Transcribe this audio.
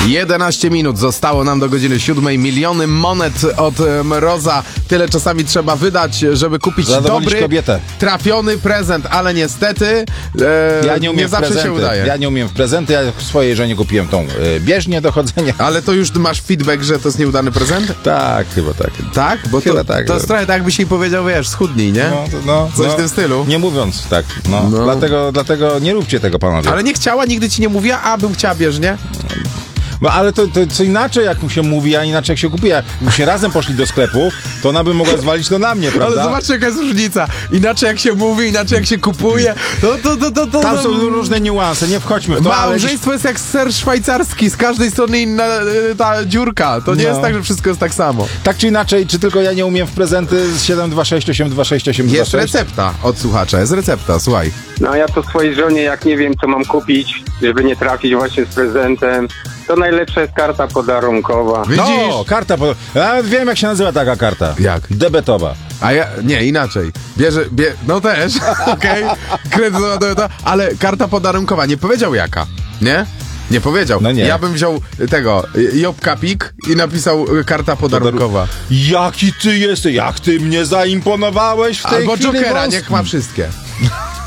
11 minut zostało nam do godziny 7. Miliony monet od Mroza. Tyle czasami trzeba wydać, żeby kupić dobry, kobietę. trafiony prezent, ale niestety ja nie umiem nie zawsze się udaje. Ja nie umiem w prezenty, ja swojej żonie kupiłem tą bieżnię do chodzenia. Ale to już masz feedback, że to jest nieudany prezent? Tak, chyba tak. Tak? Bo Chyba to, tak, to jest trochę tak, jakbyś jej powiedział, wiesz, schudnij, nie? Coś w tym stylu. Nie mówiąc tak, Dlatego nie róbcie tego, panowie. Ale nie chciała, nigdy ci nie mówiła, a bym chciała bieżnie? No ale to co inaczej jak mu się mówi, a inaczej jak się kupuje. Jakbyśmy razem poszli do sklepu, to ona by mogła zwalić to na mnie, prawda? Ale zobaczcie, jaka jest różnica. Inaczej jak się mówi, inaczej jak się kupuje. Tam są różne niuanse, nie wchodźmy w to. Małżeństwo jest jak ser szwajcarski, z każdej strony inna ta dziurka. To nie jest tak, że wszystko jest tak samo. Tak czy inaczej, czy tylko ja nie umiem w prezenty z 726 826 826? Jest recepta od słuchacza, jest recepta, słuchaj. No ja to swojej żonie, jak nie wiem, co mam kupić, żeby nie trafić właśnie z prezentem, to najlepsza jest karta podarunkowa. Widzisz? No, karta ja wiem, jak się nazywa taka karta. Jak? Debetowa. A ja, nie, inaczej. No też, okej, kredyt, ale karta podarunkowa, nie powiedział jaka, nie? Nie powiedział. No nie. Ja bym wziął tego, Jobka Pik i napisał karta podarunkowa. Jaki ty jesteś, jak ty mnie zaimponowałeś w tej Albo chwili. Jokera, niech ma wszystkie.